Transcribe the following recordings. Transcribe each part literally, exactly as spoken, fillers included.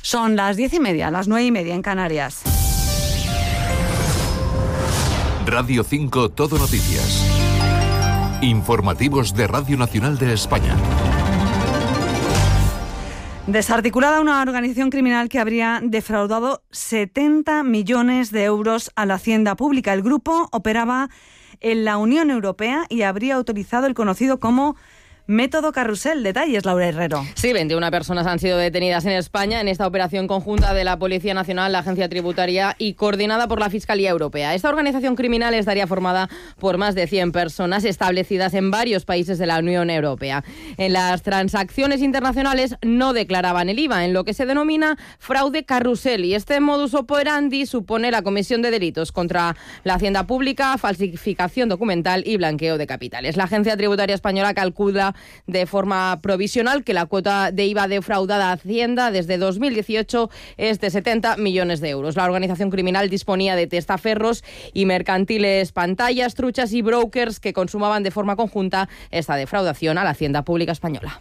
Son las diez y media, las nueve y media en Canarias. Radio cinco Todo Noticias. Informativos de Radio Nacional de España. Desarticulada una organización criminal que habría defraudado setenta millones de euros a la hacienda pública. El grupo operaba en la Unión Europea y habría utilizado el conocido como método carrusel. Detalles, Laura Herrero. Sí, veintiuna personas han sido detenidas en España en esta operación conjunta de la Policía Nacional, la Agencia Tributaria y coordinada por la Fiscalía Europea. Esta organización criminal estaría formada por más de cien personas establecidas en varios países de la Unión Europea. En las transacciones internacionales no declaraban el I V A, en lo que se denomina fraude carrusel, y este modus operandi supone la comisión de delitos contra la hacienda pública, falsificación documental y blanqueo de capitales. La Agencia Tributaria Española calcula de forma provisional que la cuota de I V A defraudada a Hacienda desde dos mil dieciocho es de setenta millones de euros. La organización criminal disponía de testaferros y mercantiles pantallas, truchas y brokers que consumaban de forma conjunta esta defraudación a la Hacienda Pública Española.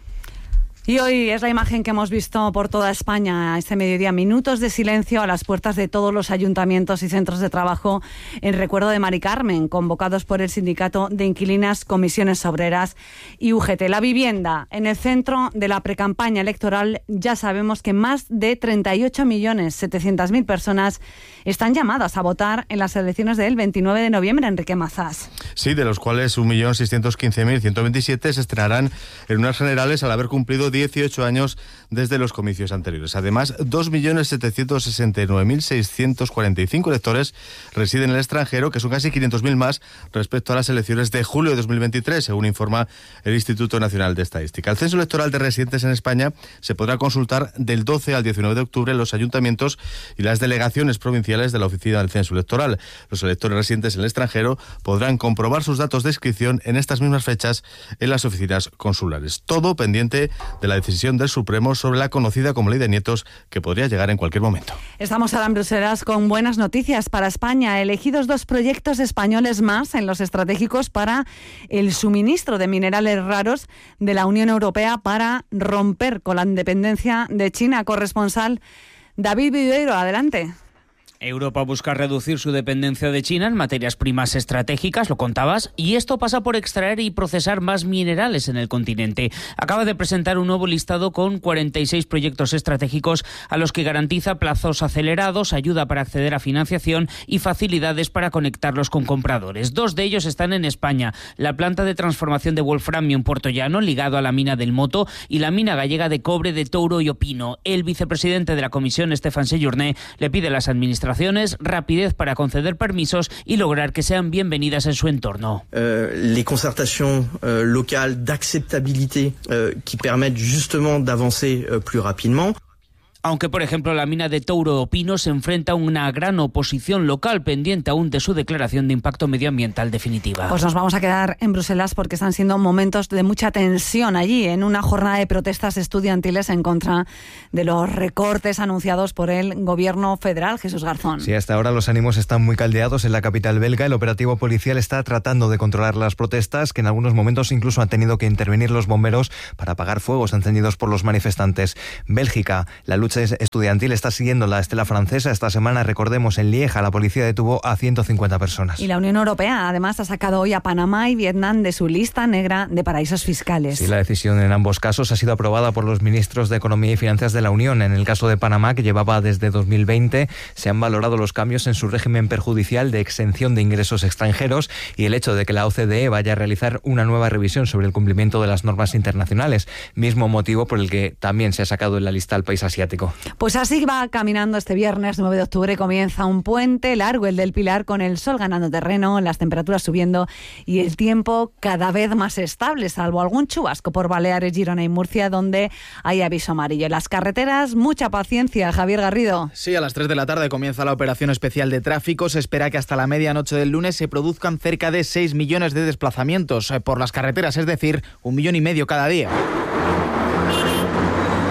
Y hoy es la imagen que hemos visto por toda España este mediodía. Minutos de silencio a las puertas de todos los ayuntamientos y centros de trabajo en recuerdo de Mari Carmen, convocados por el Sindicato de Inquilinas, Comisiones Obreras y U G T. La vivienda en el centro de la precampaña electoral. Ya sabemos que más de treinta y ocho millones setecientas mil personas están llamadas a votar en las elecciones del veintinueve de noviembre, Enrique Mazás. Sí, de los cuales un millón seiscientos quince mil ciento veintisiete se estrenarán en unas generales al haber cumplido dieciocho años desde los comicios anteriores. Además, dos millones setecientos sesenta y nueve mil seiscientos cuarenta y cinco electores residen en el extranjero, que son casi quinientos mil más respecto a las elecciones de julio de dos mil veintitrés, según informa el Instituto Nacional de Estadística. El censo electoral de residentes en España se podrá consultar del doce al diecinueve de octubre en los ayuntamientos y las delegaciones provinciales de la Oficina del Censo Electoral. Los electores residentes en el extranjero podrán comprobar sus datos de inscripción en estas mismas fechas en las oficinas consulares. Todo pendiente de la decisión del Supremo sobre la conocida como Ley de Nietos, que podría llegar en cualquier momento. Estamos ahora en Bruselas con buenas noticias para España. Elegidos dos proyectos españoles más en los estratégicos para el suministro de minerales raros de la Unión Europea para romper con la independencia de China. Corresponsal David Viveiro, adelante. Europa busca reducir su dependencia de China en materias primas estratégicas, lo contabas, y esto pasa por extraer y procesar más minerales en el continente. Acaba de presentar un nuevo listado con cuarenta y seis proyectos estratégicos a los que garantiza plazos acelerados, ayuda para acceder a financiación y facilidades para conectarlos con compradores. Dos de ellos están en España: la planta de transformación de wolframio en Puerto Llano, ligado a la mina del Moto, y la mina gallega de cobre de Touro y Opino. El vicepresidente de la Comisión, Stéphane Séjourné, le pide a las administraciones rapidez para conceder permisos y lograr que sean bienvenidas en su entorno. Euh, les concertations euh, locales d'acceptabilité euh, qui permettent justement d'avancer euh, plus rapidement. Aunque, por ejemplo, la mina de Touro o Pino se enfrenta a una gran oposición local pendiente aún de su declaración de impacto medioambiental definitiva. Pues nos vamos a quedar en Bruselas porque están siendo momentos de mucha tensión allí, en una jornada de protestas estudiantiles en contra de los recortes anunciados por el gobierno federal. Jesús Garzón. Sí, hasta ahora los ánimos están muy caldeados en la capital belga. El operativo policial está tratando de controlar las protestas, que en algunos momentos incluso han tenido que intervenir los bomberos para apagar fuegos encendidos por los manifestantes. Bélgica, la lucha estudiantil está siguiendo la estela francesa. Esta semana, recordemos, en Lieja la policía detuvo a ciento cincuenta personas. Y la Unión Europea además ha sacado hoy a Panamá y Vietnam de su lista negra de paraísos fiscales. Sí, la decisión en ambos casos ha sido aprobada por los ministros de Economía y Finanzas de la Unión. En el caso de Panamá, que llevaba desde dos mil veinte, se han valorado los cambios en su régimen perjudicial de exención de ingresos extranjeros y el hecho de que la O C D E vaya a realizar una nueva revisión sobre el cumplimiento de las normas internacionales, mismo motivo por el que también se ha sacado en la lista al país asiático. Pues así va caminando este viernes nueve de octubre. Comienza un puente largo, el del Pilar, con el sol ganando terreno, las temperaturas subiendo y el tiempo cada vez más estable, salvo algún chubasco por Baleares, Girona y Murcia, donde hay aviso amarillo. En las carreteras, mucha paciencia. Javier Garrido. Sí, a las tres de la tarde comienza la operación especial de tráfico. Se espera que hasta la medianoche del lunes se produzcan cerca de seis millones de desplazamientos por las carreteras, es decir, un millón y medio cada día.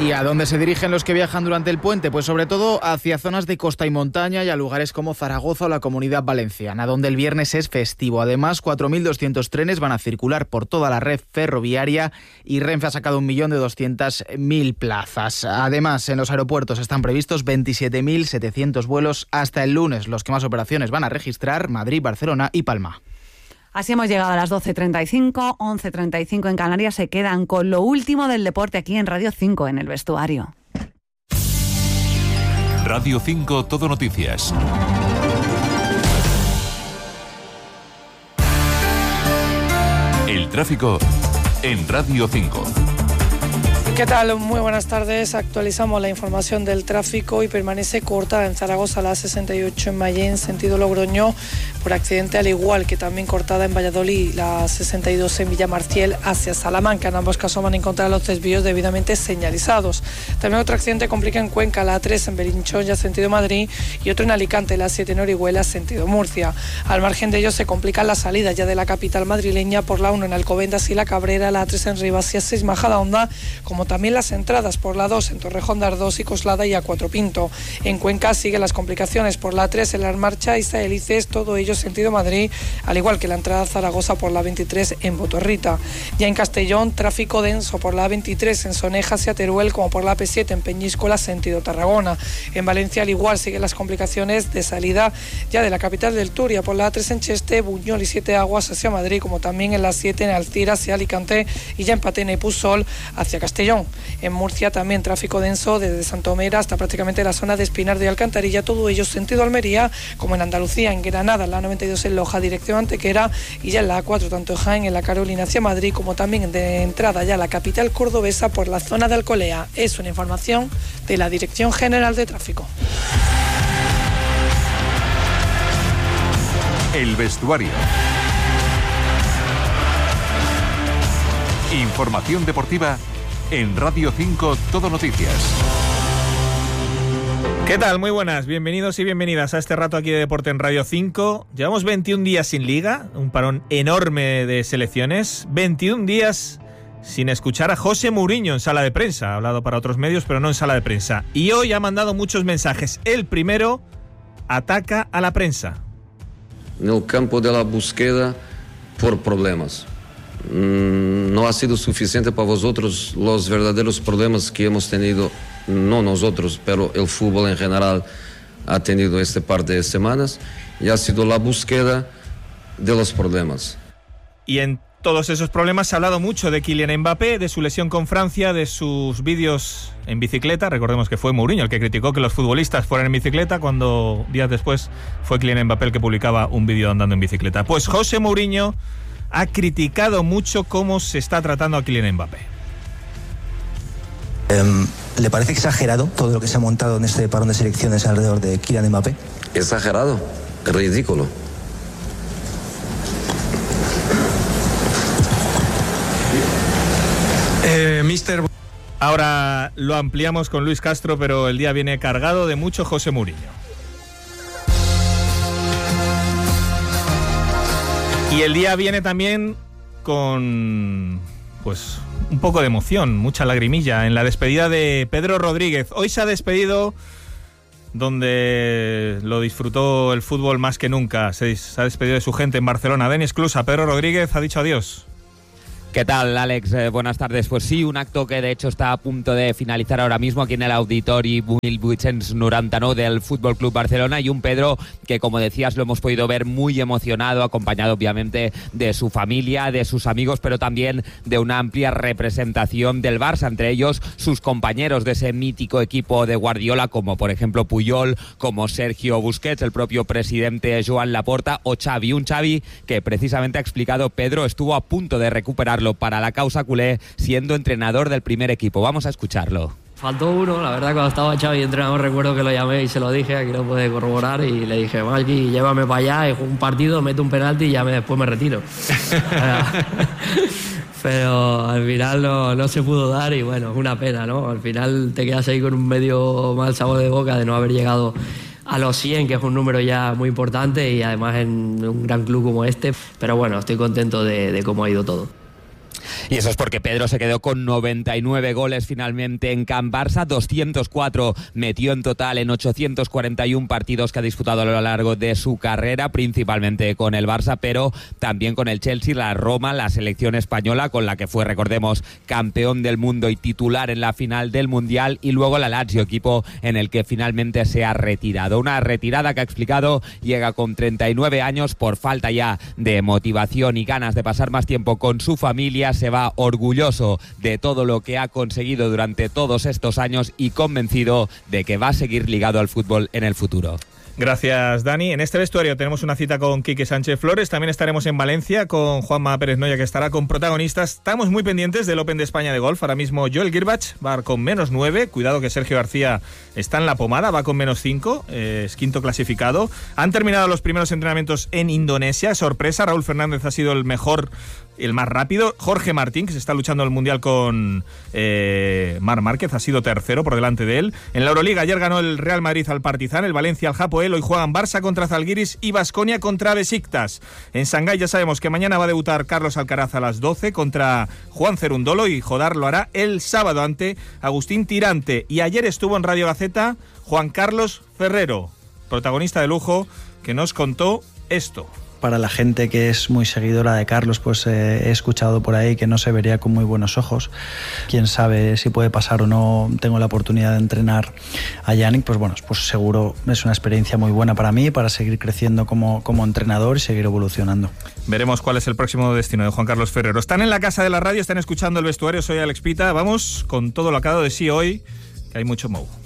¿Y a dónde se dirigen los que viajan durante el puente? Pues sobre todo hacia zonas de costa y montaña y a lugares como Zaragoza o la Comunidad Valenciana, donde el viernes es festivo. Además, cuatro mil doscientos trenes van a circular por toda la red ferroviaria y Renfe ha sacado un millón doscientas mil plazas. Además, en los aeropuertos están previstos veintisiete mil setecientos vuelos hasta el lunes. Los que más operaciones van a registrar: Madrid, Barcelona y Palma. Así hemos llegado a las doce treinta y cinco, once treinta y cinco en Canarias. Se quedan con lo último del deporte aquí en Radio cinco, en El Vestuario. Radio cinco Todo Noticias. El tráfico en Radio cinco. ¿Qué tal? Muy buenas tardes. Actualizamos la información del tráfico y permanece cortada en Zaragoza la sesenta y ocho en Mayén, sentido Logroño, por accidente, al igual que también cortada en Valladolid la sesenta y dos en Villamarciel hacia Salamanca. En ambos casos van a encontrar los desvíos debidamente señalizados. También otro accidente complica en Cuenca, la A tres en Belinchón, ya sentido Madrid, y otro en Alicante, la siete en Orihuela, sentido Murcia. Al margen de ello se complican las salidas ya de la capital madrileña por la uno en Alcobendas y La Cabrera, la A tres en Rivas y A seis Majadahonda, como también las entradas por la dos en Torrejón de Ardoz y Coslada y A cuatro Pinto. En Cuenca siguen las complicaciones por la tres en La Marcha y Saelices, todo ello sentido Madrid, al igual que la entrada a Zaragoza por la veintitrés en Botorrita. Ya en Castellón, tráfico denso por la veintitrés en Sonejas y a Teruel, como por la A P siete en Peñíscola, sentido Tarragona. En Valencia, al igual, siguen las complicaciones de salida ya de la capital del Turia por la A tres en Cheste, Buñol y Siete Aguas hacia Madrid, como también en la siete en Alcira hacia Alicante y ya en Patena y Pusol hacia Castellón. En Murcia también tráfico denso desde Santomera hasta prácticamente la zona de Espinar de Alcantarilla, todo ello sentido Almería, como en Andalucía, en Granada, la noventa y dos en Loja, dirección Antequera, y ya en la A cuatro, tanto en Jaén, en la Carolina hacia Madrid, como también de entrada ya a la capital cordobesa por la zona de Alcolea. Es una información de la Dirección General de Tráfico. El Vestuario. Información deportiva en Radio cinco Todo Noticias. ¿Qué tal? Muy buenas, bienvenidos y bienvenidas a este rato aquí de Deporte en Radio cinco. Llevamos veintiún días sin liga, un parón enorme de selecciones, veintiún días sin escuchar a José Mourinho en sala de prensa. Ha hablado para otros medios, pero no en sala de prensa. Y hoy ha mandado muchos mensajes. El primero ataca a la prensa. En el campo de la búsqueda por problemas. No ha sido suficiente para vosotros los verdaderos problemas que hemos tenido, no nosotros, pero el fútbol en general ha tenido este par de semanas, y ha sido la búsqueda de los problemas. Y en todos esos problemas se ha hablado mucho de Kylian Mbappé, de su lesión con Francia, de sus vídeos en bicicleta. Recordemos que fue Mourinho el que criticó que los futbolistas fueran en bicicleta, cuando días después fue Kylian Mbappé el que publicaba un vídeo andando en bicicleta. Pues José Mourinho ha criticado mucho cómo se está tratando a Kylian Mbappé. Um, ¿Le parece exagerado todo lo que se ha montado en este parón de selecciones alrededor de Kylian Mbappé? Exagerado, ridículo. Eh, mister Ahora lo ampliamos con Luis Castro, pero el día viene cargado de mucho José Mourinho. Y el día viene también con, pues, un poco de emoción, mucha lagrimilla en la despedida de Pedro Rodríguez. Hoy se ha despedido donde lo disfrutó el fútbol más que nunca. Se, se ha despedido de su gente en Barcelona. Denis Clusa, Pedro Rodríguez ha dicho adiós. ¿Qué tal, Alex? Eh, buenas tardes. Pues sí, un acto que de hecho está a punto de finalizar ahora mismo aquí en el Auditori mil vuit-cents noranta-nou del Fútbol Club Barcelona, y un Pedro que, como decías, lo hemos podido ver muy emocionado, acompañado obviamente de su familia, de sus amigos, pero también de una amplia representación del Barça, entre ellos sus compañeros de ese mítico equipo de Guardiola, como por ejemplo Puyol, como Sergio Busquets, el propio presidente Joan Laporta o Xavi. Un Xavi que precisamente ha explicado Pedro estuvo a punto de recuperarlo para la causa culé siendo entrenador del primer equipo. Vamos a escucharlo. Faltó uno, la verdad, cuando estaba Xavi entrenador recuerdo que lo llamé y se lo dije, aquí lo puede corroborar, y le dije, Maggi, llévame para allá, y juego un partido, meto un penalti y ya me, después me retiro. Pero al final no, no se pudo dar y bueno, es una pena, ¿no? Al final te quedas ahí con un medio mal sabor de boca de no haber llegado a los cien, que es un número ya muy importante y además en un gran club como este. Pero bueno, estoy contento de, de cómo ha ido todo. Y eso es porque Pedro se quedó con noventa y nueve goles finalmente en Can Barça, doscientos cuatro metió en total en ochocientos cuarenta y uno partidos que ha disputado a lo largo de su carrera, principalmente con el Barça, pero también con el Chelsea, la Roma, la selección española, con la que fue, recordemos, campeón del mundo y titular en la final del Mundial, y luego la Lazio, equipo en el que finalmente se ha retirado. Una retirada que ha explicado llega con treinta y nueve años por falta ya de motivación y ganas de pasar más tiempo con su familia. Se va orgulloso de todo lo que ha conseguido durante todos estos años y convencido de que va a seguir ligado al fútbol en el futuro. Gracias, Dani. En este vestuario tenemos una cita con Quique Sánchez Flores. También estaremos en Valencia con Juanma Pérez Noya, que estará con protagonistas. Estamos muy pendientes del Open de España de golf. Ahora mismo Joel Girbach va con menos nueve. Cuidado que Sergio García está en la pomada, va con menos cinco. Eh, es quinto clasificado. Han terminado los primeros entrenamientos en Indonesia. Sorpresa, Raúl Fernández ha sido el mejor, el más rápido. Jorge Martín, que se está luchando el Mundial con eh, Marc Márquez, ha sido tercero por delante de él. En la Euroliga ayer ganó el Real Madrid al Partizan, el Valencia al Hapoel. Hoy juegan Barça contra Zalgiris y Baskonia contra Besiktas. En Shanghái ya sabemos que mañana va a debutar Carlos Alcaraz a las doce contra Juan Cerundolo, y Jodar lo hará el sábado ante Agustín Tirante. Y ayer estuvo en Radio Gaceta Juan Carlos Ferrero, protagonista de lujo, que nos contó esto. Para la gente que es muy seguidora de Carlos, pues eh, he escuchado por ahí que no se vería con muy buenos ojos. Quién sabe si puede pasar o no. Tengo la oportunidad de entrenar a Yannick, pues bueno, pues seguro es una experiencia muy buena para mí, para seguir creciendo como, como entrenador y seguir evolucionando. Veremos cuál es el próximo destino de Juan Carlos Ferrero. Están en la casa de la radio, están escuchando el vestuario. Soy Alex Pita. Vamos con todo lo que ha dado de sí hoy, que hay mucho mou.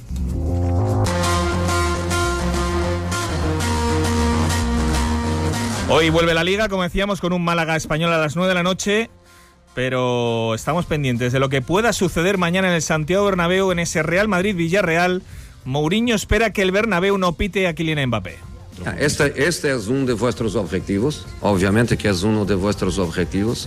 Hoy vuelve la Liga, como decíamos, con un Málaga Español a las nueve de la noche, pero estamos pendientes de lo que pueda suceder mañana en el Santiago Bernabéu, en ese Real Madrid-Villarreal. Mourinho espera que el Bernabéu no pite a Kylian Mbappé. Este, este es uno de vuestros objetivos, obviamente que es uno de vuestros objetivos.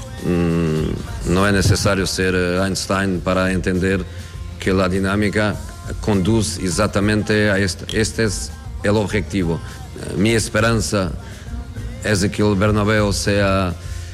Mm, no es necesario ser Einstein para entender que la dinámica conduce exactamente a esto. Este es el objetivo. Mi esperanza es de que el Bernabéu sea,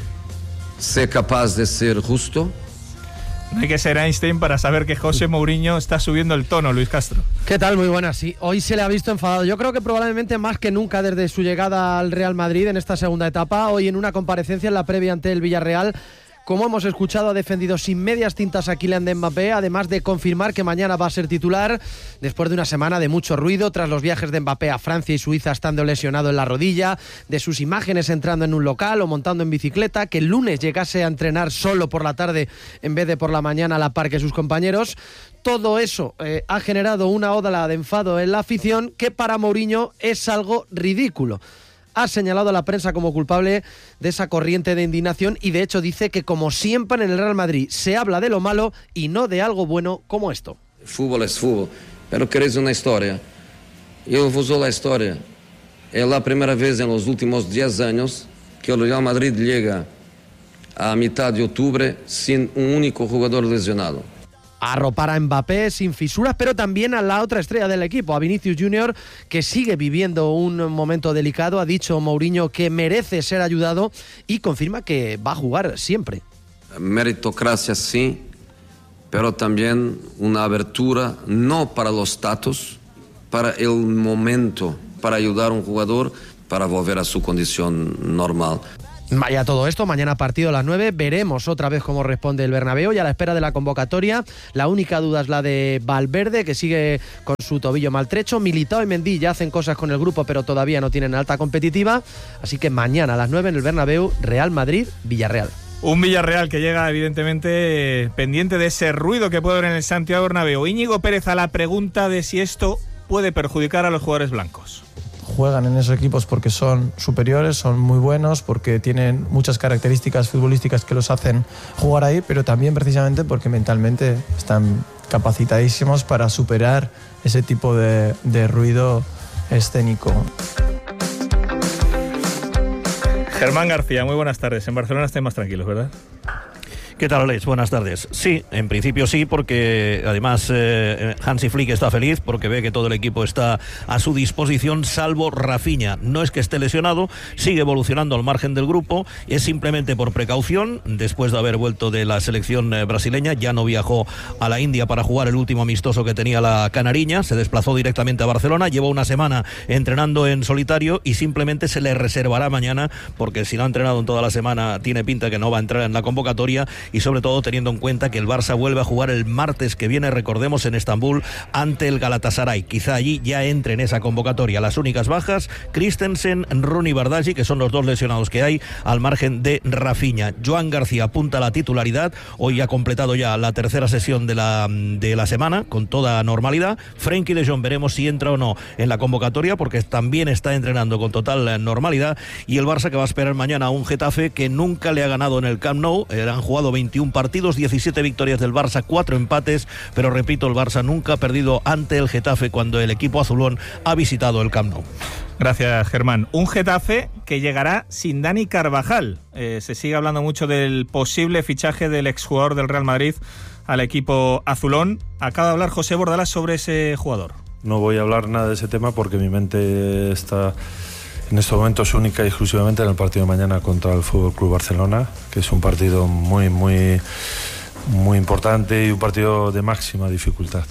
sea capaz de ser justo. No hay que ser Einstein para saber que José Mourinho está subiendo el tono, Luis Castro. ¿Qué tal? Muy buenas, sí. Hoy se le ha visto enfadado. Yo creo que probablemente más que nunca desde su llegada al Real Madrid en esta segunda etapa. Hoy en una comparecencia en la previa ante el Villarreal, como hemos escuchado, ha defendido sin medias tintas a Kylian Mbappé, además de confirmar que mañana va a ser titular después de una semana de mucho ruido tras los viajes de Mbappé a Francia y Suiza estando lesionado en la rodilla, de sus imágenes entrando en un local o montando en bicicleta, que el lunes llegase a entrenar solo por la tarde en vez de por la mañana a la par que sus compañeros. Todo eso eh, ha generado una ola de enfado en la afición que para Mourinho es algo ridículo. Ha señalado a la prensa como culpable de esa corriente de indignación y de hecho dice que, como siempre en el Real Madrid, se habla de lo malo y no de algo bueno como esto. Fútbol es fútbol, pero queréis una historia. Yo os uso la historia. Es la primera vez en los últimos diez años que el Real Madrid llega a mitad de octubre sin un único jugador lesionado. Arropar a Mbappé sin fisuras, pero también a la otra estrella del equipo, a Vinicius Junior, que sigue viviendo un momento delicado. Ha dicho Mourinho que merece ser ayudado y confirma que va a jugar siempre. Meritocracia sí, pero también una abertura no para los status, para el momento, para ayudar a un jugador para volver a su condición normal. Vaya todo esto, mañana partido a las nueve, veremos otra vez cómo responde el Bernabéu y a la espera de la convocatoria. La única duda es la de Valverde, que sigue con su tobillo maltrecho. Militao y Mendy ya hacen cosas con el grupo, pero todavía no tienen alta competitiva. Así que mañana a las nueve en el Bernabéu, Real Madrid-Villarreal. Un Villarreal que llega evidentemente pendiente de ese ruido que puede haber en el Santiago Bernabéu. Íñigo Pérez a la pregunta de si esto puede perjudicar a los jugadores blancos. Juegan en esos equipos porque son superiores, son muy buenos, porque tienen muchas características futbolísticas que los hacen jugar ahí, pero también precisamente porque mentalmente están capacitadísimos para superar ese tipo de, de ruido escénico. Germán García, muy buenas tardes. En Barcelona estén más tranquilos, ¿verdad? ¿Qué tal, Alex? Buenas tardes. Sí, en principio sí, porque además eh, Hansi Flick está feliz porque ve que todo el equipo está a su disposición, salvo Rafinha. No es que esté lesionado, sigue evolucionando al margen del grupo, es simplemente por precaución, después de haber vuelto de la selección eh, brasileña, ya no viajó a la India para jugar el último amistoso que tenía la Canariña, se desplazó directamente a Barcelona, llevó una semana entrenando en solitario y simplemente se le reservará mañana, porque si no ha entrenado en toda la semana, tiene pinta que no va a entrar en la convocatoria. Y sobre todo teniendo en cuenta que el Barça vuelve a jugar el martes que viene, recordemos, en Estambul ante el Galatasaray. Quizá allí ya entre en esa convocatoria. Las únicas bajas, Christensen, Rooney, Bardghji, que son los dos lesionados que hay, al margen de Rafinha. Joan García apunta a la titularidad, hoy ha completado ya la tercera sesión de la, de la semana con toda normalidad. Frenkie de Jong veremos si entra o no en la convocatoria, porque también está entrenando con total normalidad. Y el Barça, que va a esperar mañana a un Getafe que nunca le ha ganado en el Camp Nou. Eh, han jugado veintiún partidos, diecisiete victorias del Barça, cuatro empates, pero repito, el Barça nunca ha perdido ante el Getafe cuando el equipo azulón ha visitado el Camp Nou. Gracias, Germán. Un Getafe que llegará sin Dani Carvajal. Eh, se sigue hablando mucho del posible fichaje del exjugador del Real Madrid al equipo azulón. Acaba de hablar José Bordalás sobre ese jugador. No voy a hablar nada de ese tema porque mi mente está en estos momentos única y exclusivamente en el partido de mañana contra el F C Barcelona, que es un partido muy, muy, muy importante y un partido de máxima dificultad.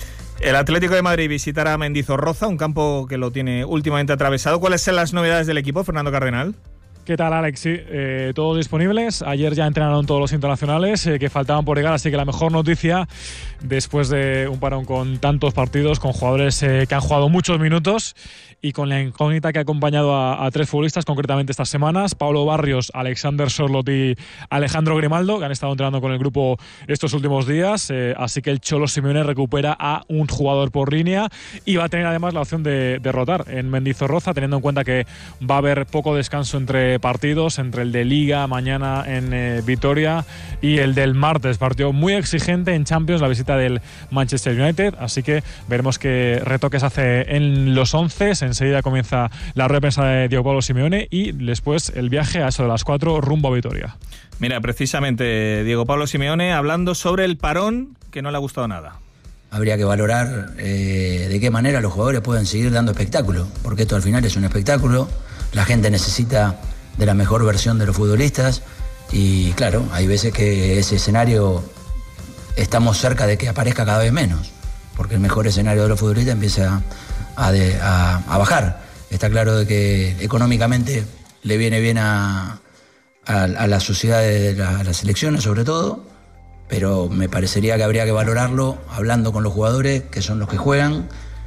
El Atlético de Madrid visitará Mendizorroza, un campo que lo tiene últimamente atravesado. ¿Cuáles son las novedades del equipo, Fernando Cardenal? ¿Qué tal, Alex? Sí, eh, todos disponibles. Ayer ya entrenaron todos los internacionales eh, que faltaban por llegar, así que la mejor noticia, después de un parón con tantos partidos, con jugadores eh, que han jugado muchos minutos y con la incógnita que ha acompañado a, a tres futbolistas, concretamente estas semanas, Pablo Barrios, Alexander Sorloth y Alejandro Grimaldo, que han estado entrenando con el grupo estos últimos días, eh, así que el Cholo Simeone recupera a un jugador por línea y va a tener además la opción de, de rotar en Mendizorroza, teniendo en cuenta que va a haber poco descanso entre partidos, entre el de Liga mañana en eh, Vitoria y el del martes, partido muy exigente en Champions, la visita del Manchester United, así que veremos qué retoques hace en los once. Enseguida comienza la rueda de prensa de Diego Pablo Simeone y después el viaje a eso de las cuatro rumbo a Vitoria. Mira, precisamente Diego Pablo Simeone hablando sobre el parón que no le ha gustado nada. Habría que valorar eh, de qué manera los jugadores pueden seguir dando espectáculo, porque esto al final es un espectáculo, la gente necesita de la mejor versión de los futbolistas y claro, hay veces que ese escenario estamos cerca de que aparezca cada vez menos, porque el mejor escenario de los futbolistas empieza a, de, a, a bajar. Está claro de que económicamente le viene bien a, a, a la sociedad de la, a las selecciones sobre todo, pero me parecería que habría que valorarlo hablando con los jugadores, que son los que juegan.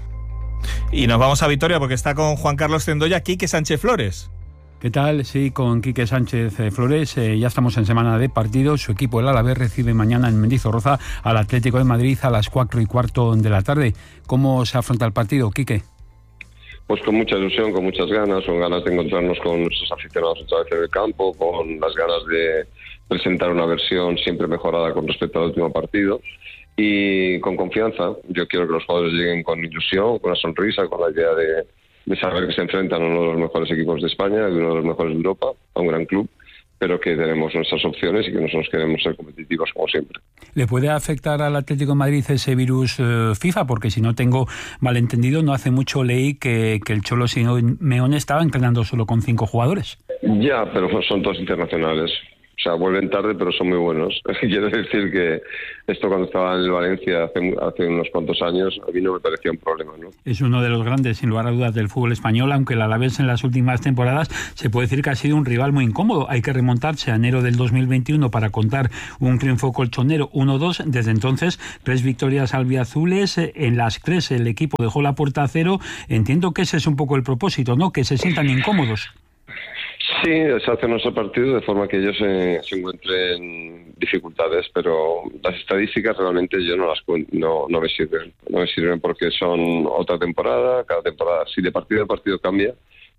Y nos vamos a Vitoria porque está con Juan Carlos Cendoya, Quique Sánchez Flores. ¿Qué tal? Sí, con Quique Sánchez Flores, eh, ya estamos en semana de partido. Su equipo, el Alavés, recibe mañana en Mendizorroza al Atlético de Madrid a las cuatro y cuarto de la tarde. ¿Cómo se afronta el partido, Quique? Pues con mucha ilusión, con muchas ganas, con ganas de encontrarnos con nuestros aficionados otra vez en el campo, con las ganas de presentar una versión siempre mejorada con respecto al último partido y con confianza. Yo quiero que los jugadores lleguen con ilusión, con una sonrisa, con la idea de... de saber que se enfrentan a uno de los mejores equipos de España, de uno de los mejores de Europa, a un gran club, pero que tenemos nuestras opciones y que nosotros queremos ser competitivos como siempre. ¿Le puede afectar al Atlético de Madrid ese virus eh, FIFA? Porque si no tengo malentendido, no hace mucho leí que, que el Cholo Simeone estaba entrenando solo con cinco jugadores. Ya, pero son todos internacionales. O sea, vuelven tarde, pero son muy buenos. Quiero decir que esto cuando estaba en el Valencia hace, hace unos cuantos años, a mí no me parecía un problema, ¿no? Es uno de los grandes, sin lugar a dudas, del fútbol español, aunque el Alavés en las últimas temporadas se puede decir que ha sido un rival muy incómodo. Hay que remontarse a enero del dos mil veintiuno para contar un triunfo colchonero uno dos. Desde entonces, tres victorias albiazules. En las tres el equipo dejó la puerta a cero. Entiendo que ese es un poco el propósito, ¿no? Que se sientan incómodos. Sí, se hace nuestro partido de forma que ellos se, se encuentren dificultades, pero las estadísticas realmente yo no las no, no me sirven, no me sirven porque son otra temporada, cada temporada, si de partido a partido cambia,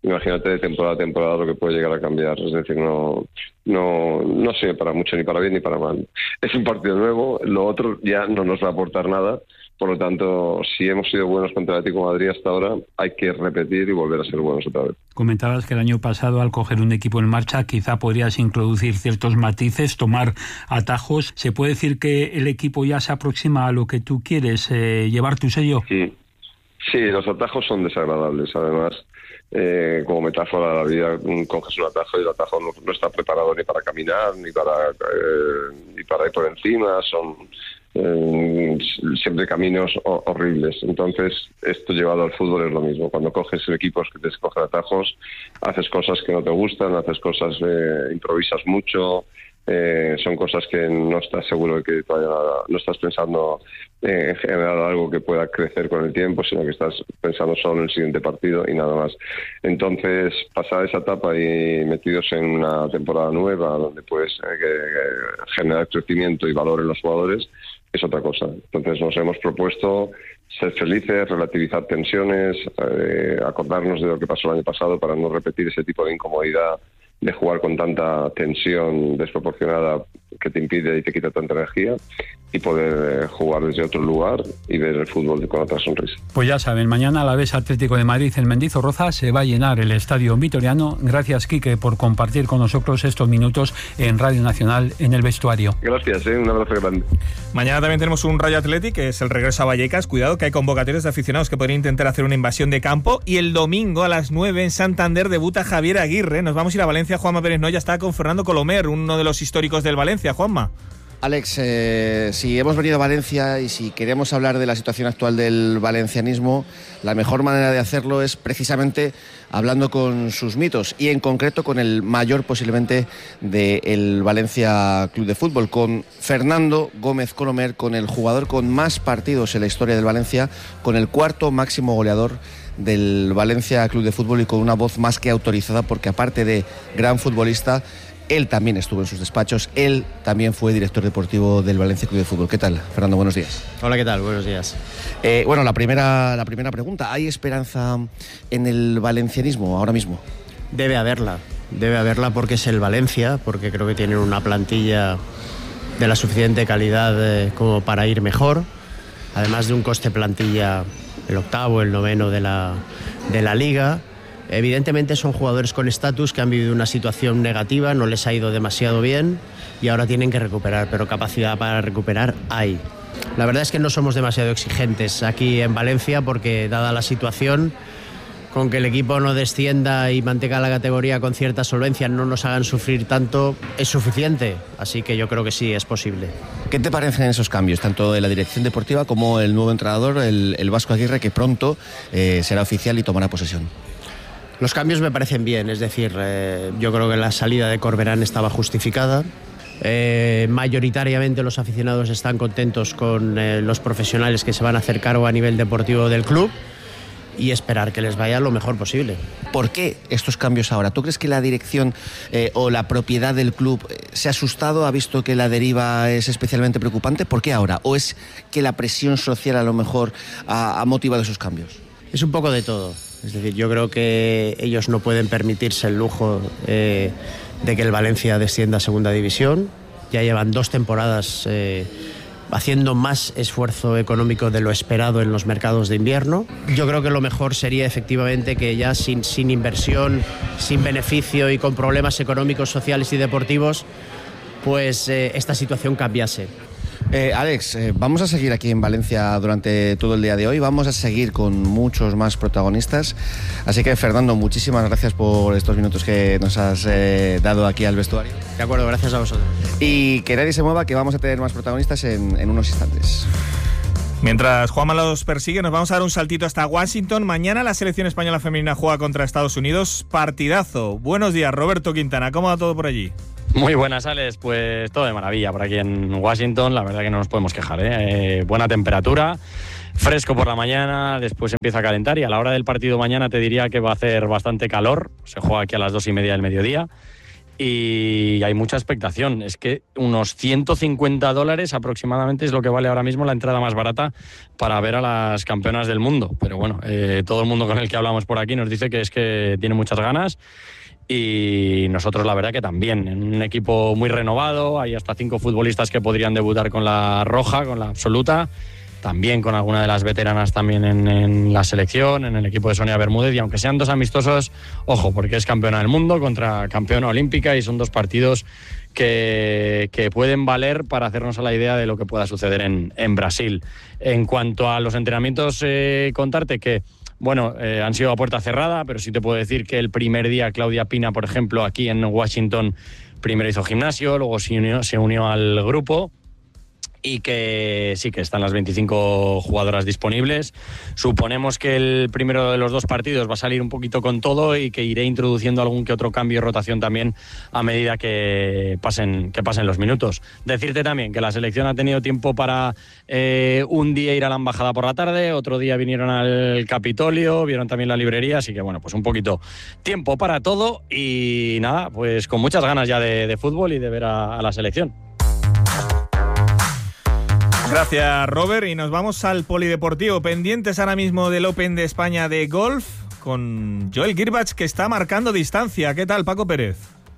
imagínate de temporada a temporada lo que puede llegar a cambiar. Es decir, no, no, no sirve para mucho, ni para bien ni para mal. Es un partido nuevo, lo otro ya no nos va a aportar nada. Por lo tanto, si hemos sido buenos contra el Atlético de Madrid hasta ahora, hay que repetir y volver a ser buenos otra vez. Comentabas que el año pasado, al coger un equipo en marcha, quizá podrías introducir ciertos matices, tomar atajos. ¿Se puede decir que el equipo ya se aproxima a lo que tú quieres, eh, llevar tu sello? Sí, sí, los atajos son desagradables. Además, eh, como metáfora de la vida, coges un atajo y el atajo no, no está preparado ni para caminar, ni para, eh, ni para ir por encima. Son... Eh, siempre caminos ho- horribles. Entonces, esto llevado al fútbol es lo mismo. Cuando coges equipos que te escogen atajos, haces cosas que no te gustan, haces cosas, eh, improvisas mucho, eh, son cosas que no estás seguro de que vaya, no estás pensando eh, en generar algo que pueda crecer con el tiempo, sino que estás pensando solo en el siguiente partido y nada más. Entonces, pasar esa etapa y metidos en una temporada nueva donde puedes eh, que, generar crecimiento y valor en los jugadores, es otra cosa. Entonces nos hemos propuesto ser felices, relativizar tensiones, eh, acordarnos de lo que pasó el año pasado para no repetir ese tipo de incomodidad de jugar con tanta tensión desproporcionada que te impide y te quita tanta energía, y poder eh, jugar desde otro lugar y ver el fútbol con otra sonrisa. Pues ya saben, mañana a la vez Atlético de Madrid en Mendizorroza se va a llenar el Estadio Vitoriano. Gracias, Quique, por compartir con nosotros estos minutos en Radio Nacional en el vestuario. Gracias, ¿eh? Un abrazo grande. Mañana también tenemos un Rayo Athletic, que es el regreso a Vallecas. Cuidado, que hay convocatorias de aficionados que podrían intentar hacer una invasión de campo. Y el domingo a las nueve en Santander debuta Javier Aguirre. Nos vamos a ir a Valencia. Juanma Pérez Noya está con Fernando Colomer, uno de los históricos del Valencia. Juanma. Alex, eh, si hemos venido a Valencia y si queremos hablar de la situación actual del valencianismo, la mejor manera de hacerlo es precisamente hablando con sus mitos, y en concreto con el mayor posiblemente del Valencia Club de Fútbol, con Fernando Gómez Colomer, con el jugador con más partidos en la historia del Valencia, con el cuarto máximo goleador del Valencia Club de Fútbol y con una voz más que autorizada, porque aparte de gran futbolista, él también estuvo en sus despachos, él también fue director deportivo del Valencia Club de Fútbol. ¿Qué tal, Fernando? Buenos días. Hola, ¿qué tal? Buenos días. Eh, bueno, la primera, la primera pregunta, ¿hay esperanza en el valencianismo ahora mismo? Debe haberla, debe haberla porque es el Valencia, porque creo que tienen una plantilla de la suficiente calidad eh, como para ir mejor, además de un coste plantilla el octavo, el noveno de la, de la Liga. Evidentemente son jugadores con estatus que han vivido una situación negativa, no les ha ido demasiado bien y ahora tienen que recuperar, pero capacidad para recuperar hay. La verdad es que no somos demasiado exigentes aquí en Valencia porque, dada la situación, con que el equipo no descienda y mantenga la categoría con cierta solvencia, no nos hagan sufrir tanto, es suficiente. Así que yo creo que sí, es posible. ¿Qué te parecen esos cambios, tanto de la dirección deportiva como el nuevo entrenador, el, el Vasco Aguirre, que pronto eh, será oficial y tomará posesión? Los cambios me parecen bien, es decir, eh, yo creo que la salida de Corberán estaba justificada. Eh, mayoritariamente los aficionados están contentos con eh, los profesionales que se van a hacer cargo a nivel deportivo del club, y esperar que les vaya lo mejor posible. ¿Por qué estos cambios ahora? ¿Tú crees que la dirección eh, o la propiedad del club eh, se ha asustado, ha visto que la deriva es especialmente preocupante? ¿Por qué ahora? ¿O es que la presión social a lo mejor ha, ha motivado esos cambios? Es un poco de todo. Es decir, yo creo que ellos no pueden permitirse el lujo eh, de que el Valencia descienda a segunda división. Ya llevan dos temporadas eh, haciendo más esfuerzo económico de lo esperado en los mercados de invierno. Yo creo que lo mejor sería efectivamente que ya sin, sin inversión, sin beneficio y con problemas económicos, sociales y deportivos, pues eh, esta situación cambiase. Eh, Alex, eh, vamos a seguir aquí en Valencia durante todo el día de hoy, vamos a seguir con muchos más protagonistas, así que Fernando, muchísimas gracias por estos minutos que nos has eh, dado aquí al vestuario. De acuerdo, gracias a vosotros. Y que nadie se mueva, que vamos a tener más protagonistas en, en unos instantes. Mientras Juanma los persigue, nos vamos a dar un saltito hasta Washington. Mañana la selección española femenina juega contra Estados Unidos. Partidazo. Buenos días, Roberto Quintana. ¿Cómo va todo por allí? Muy buenas, Alex. Pues todo de maravilla por aquí en Washington. La verdad que no nos podemos quejar, ¿eh? Eh, buena temperatura, fresco por la mañana, después empieza a calentar y a la hora del partido mañana te diría que va a hacer bastante calor. Se juega aquí a las dos y media del mediodía. y hay mucha expectación. Es que unos ciento cincuenta dólares aproximadamente es lo que vale ahora mismo la entrada más barata para ver a las campeonas del mundo. Pero bueno, eh, todo el mundo con el que hablamos por aquí nos dice que es que tiene muchas ganas. Y nosotros la verdad que también, en un equipo muy renovado, hay hasta cinco futbolistas que podrían debutar con la roja, con la absoluta, también con alguna de las veteranas también en, en la selección, en el equipo de Sonia Bermúdez, y aunque sean dos amistosos, ojo, porque es campeona del mundo contra campeona olímpica y son dos partidos que, que pueden valer para hacernos a la idea de lo que pueda suceder en, en Brasil. En cuanto a los entrenamientos, eh, contarte que Bueno, eh, han sido a puerta cerrada, pero sí te puedo decir que el primer día Claudia Pina, por ejemplo, aquí en Washington, primero hizo gimnasio, luego se unió, se unió al grupo y que sí que están las veinticinco jugadoras disponibles. Suponemos que el primero de los dos partidos va a salir un poquito con todo y que iré introduciendo algún que otro cambio y rotación también a medida que pasen, que pasen los minutos. Decirte también que la selección ha tenido tiempo para eh, un día ir a la embajada por la tarde, otro día vinieron al Capitolio, vieron también la librería, así que bueno, pues un poquito tiempo para todo y nada, pues con muchas ganas ya de, de fútbol y de ver a, a la selección. Gracias, Robert. Y nos vamos al polideportivo. Pendientes ahora mismo del Open de España de golf con Joel Girbach, que está marcando distancia. ¿Qué tal, Paco Pérez?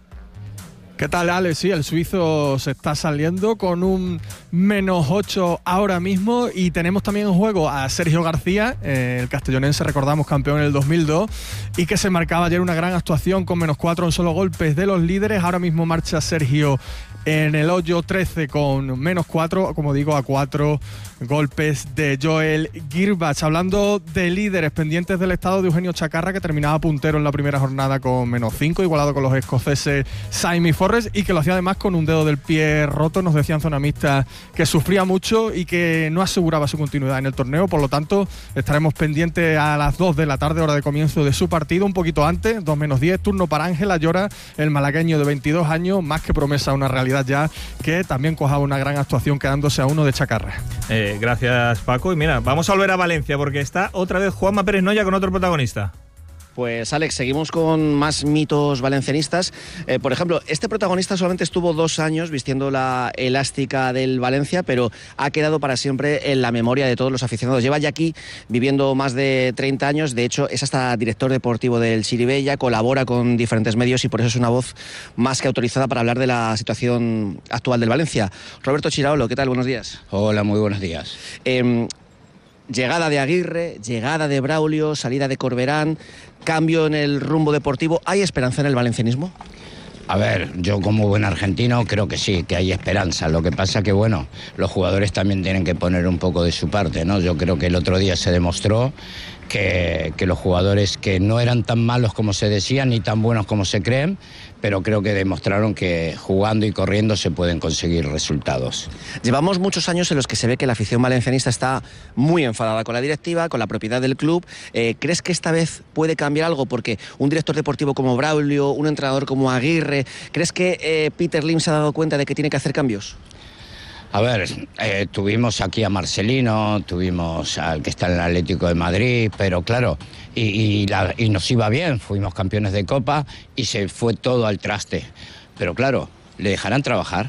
¿Qué tal, Alex? Sí, el suizo se está saliendo con un menos ocho ahora mismo y tenemos también en juego a Sergio García, eh, el castellonense, recordamos, campeón en el dos mil dos y que se marcaba ayer una gran actuación con menos cuatro en solo golpes de los líderes. Ahora mismo marcha Sergio en el hoyo trece con menos cuatro, como digo, a cuatro golpes de Joel Girbach. Hablando de líderes, pendientes del estado de Eugenio Chacarra, que terminaba puntero en la primera jornada con menos cinco, igualado con los escoceses Saimi Forrest, y que lo hacía además con un dedo del pie roto. Nos decían zona mixta que sufría mucho y que no aseguraba su continuidad en el torneo. Por lo tanto, estaremos pendientes a las dos de la tarde, hora de comienzo de su partido, un poquito antes, dos menos diez, turno para Ángela Llora, el malagueño de veintidós años, más que promesa, una realidad ya, que también cojaba una gran actuación quedándose a uno de Chacarra. Eh, gracias, Paco. Y mira, vamos a volver a Valencia porque está otra vez Juanma Pérez Noya con otro protagonista. Pues Alex, seguimos con más mitos valencianistas. Eh, por ejemplo, este protagonista solamente estuvo dos años vistiendo la elástica del Valencia, pero ha quedado para siempre en la memoria de todos los aficionados. Lleva ya aquí viviendo más de treinta años, de hecho es hasta director deportivo del Chirivella, colabora con diferentes medios y por eso es una voz más que autorizada para hablar de la situación actual del Valencia. Roberto Chiraolo, ¿qué tal? Buenos días. Hola, muy buenos días. Eh, Llegada de Aguirre, llegada de Braulio, salida de Corberán, cambio en el rumbo deportivo. ¿Hay esperanza en el valencianismo? A ver, yo como buen argentino creo que sí, que hay esperanza. Lo que pasa que, bueno, los jugadores también tienen que poner un poco de su parte, ¿no? Yo creo que el otro día se demostró que, que los jugadores que no eran tan malos como se decían ni tan buenos como se creen, pero creo que demostraron que jugando y corriendo se pueden conseguir resultados. Llevamos muchos años en los que se ve que la afición valencianista está muy enfadada con la directiva, con la propiedad del club. Eh, ¿Crees que esta vez puede cambiar algo? Porque un director deportivo como Braulio, un entrenador como Aguirre, ¿crees que eh, Peter Lim se ha dado cuenta de que tiene que hacer cambios? A ver, eh, tuvimos aquí a Marcelino, tuvimos al que está en el Atlético de Madrid, pero claro, y, y, la, y nos iba bien, fuimos campeones de Copa y se fue todo al traste. Pero claro, ¿le dejarán trabajar?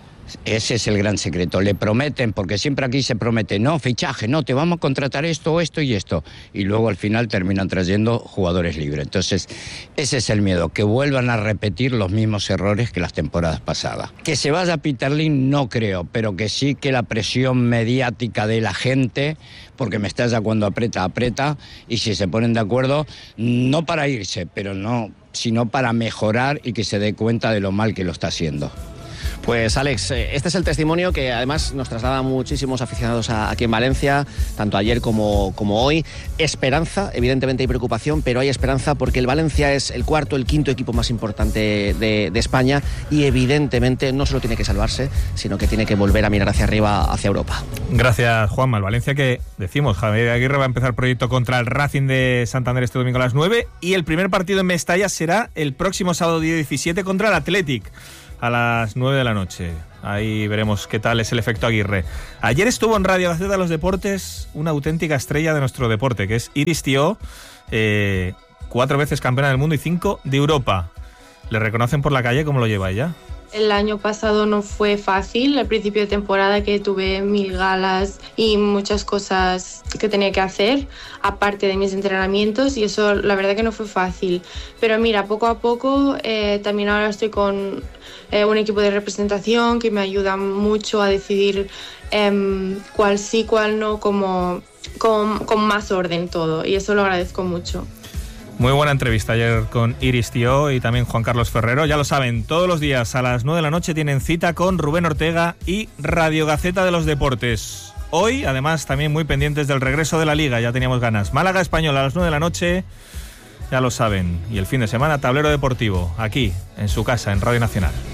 Ese es el gran secreto. Le prometen, porque siempre aquí se promete, no, fichaje, no, te vamos a contratar esto, esto y esto. Y luego al final terminan trayendo jugadores libres. Entonces, ese es el miedo, que vuelvan a repetir los mismos errores que las temporadas pasadas. Que se vaya Peter Lim, no creo, pero que sí que la presión mediática de la gente, porque me estalla cuando aprieta, aprieta, y si se ponen de acuerdo, no para irse, pero no, sino para mejorar y que se dé cuenta de lo mal que lo está haciendo. Pues Alex, este es el testimonio que además nos traslada muchísimos aficionados a, aquí en Valencia, tanto ayer como, como hoy. Esperanza, evidentemente hay preocupación, pero hay esperanza porque el Valencia es el cuarto, el quinto equipo más importante de, de España y evidentemente no solo tiene que salvarse, sino que tiene que volver a mirar hacia arriba, hacia Europa. Gracias, Juanma. El Valencia que, decimos, Javier Aguirre va a empezar proyecto contra el Racing de Santander este domingo a las nueve y el primer partido en Mestalla será el próximo sábado día diecisiete contra el Athletic a las nueve de la noche. Ahí veremos qué tal es el efecto Aguirre. Ayer estuvo en Radio Gaceta de los Deportes una auténtica estrella de nuestro deporte, que es Iris Tió, eh, cuatro veces campeona del mundo y cinco de Europa. ¿Le reconocen por la calle cómo lo lleva ella? El año pasado no fue fácil, al principio de temporada que tuve mil galas y muchas cosas que tenía que hacer, aparte de mis entrenamientos, y eso la verdad que no fue fácil. Pero mira, poco a poco eh, también ahora estoy con eh, un equipo de representación que me ayuda mucho a decidir eh, cuál sí, cuál no, como, con, con más orden todo, y eso lo agradezco mucho. Muy buena entrevista ayer con Iris Tío y también Juan Carlos Ferrero. Ya lo saben, todos los días a las nueve de la noche tienen cita con Rubén Ortega y Radio Gaceta de los Deportes. Hoy, además, también muy pendientes del regreso de la Liga, ya teníamos ganas. Málaga Español a las nueve de la noche, ya lo saben. Y el fin de semana, Tablero Deportivo, aquí, en su casa, en Radio Nacional.